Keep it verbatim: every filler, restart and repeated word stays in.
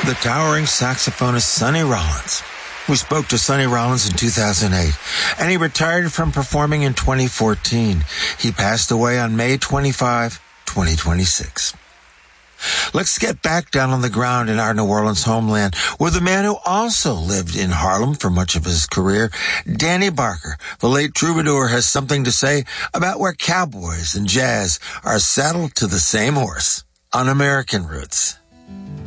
the towering saxophonist Sonny Rollins. We spoke to Sonny Rollins in two thousand eight, and he retired from performing in twenty fourteen. He passed away on May twenty-fifth, twenty twenty-six. Let's get back down on the ground in our New Orleans homeland with a man who also lived in Harlem for much of his career. Danny Barker, the late troubadour, has something to say about where cowboys and jazz are saddled to the same horse on American Roots.